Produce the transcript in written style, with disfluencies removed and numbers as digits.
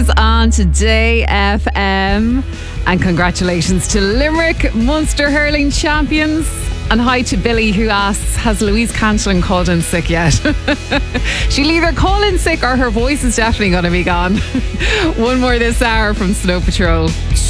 On Today FM, and congratulations to Limerick Munster hurling champions, and hi to Billy, who asks, has Louise Cantillon called in sick yet? She'll either call in sick or her voice is definitely going to be gone. One more this hour from Snow Patrol.